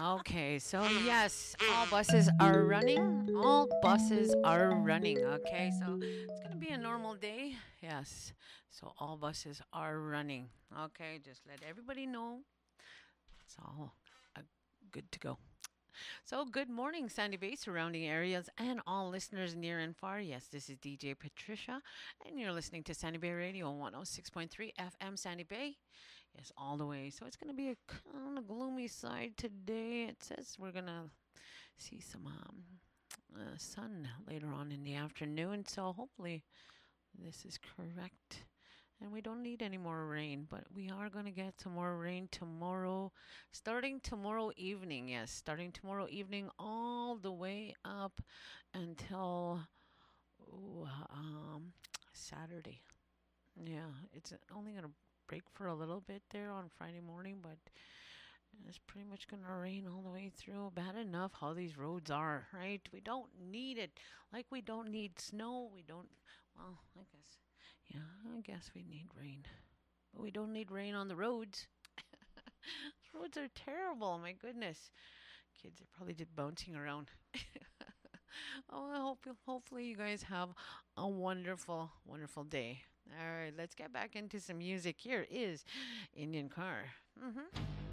Okay, so yes, all buses are running. All buses are running. Okay, so it's gonna be a normal day. Yes, so all buses are running. Okay, just let everybody know. It's all uh, good to go. So, good morning, Sandy Bay, surrounding areas, and all listeners near and far. Yes, this is DJ Patricia, and you're listening to Sandy Bay Radio 106.3 FM Sandy Bay. Yes, all the way. So, it's going to be a kind of gloomy side today. It says we're going to see some sun later on in the afternoon. So, hopefully, this is correct. And we don't need any more rain, but we are going to get some more rain tomorrow, starting tomorrow evening. Yes, starting tomorrow evening all the way up until ooh, Saturday. Yeah, it's only going to break for a little bit there on Friday morning, but it's pretty much going to rain all the way through. Bad enough how these roads are, right? We don't need it. Like we don't need snow. We don't, well, I guess, yeah, I guess we need rain. But we don't need rain on the roads. Roads are terrible. My goodness. Kids are probably just bouncing around. Oh, hopefully you guys have a wonderful, wonderful day. All right, let's get back into some music. Here is Indian Car.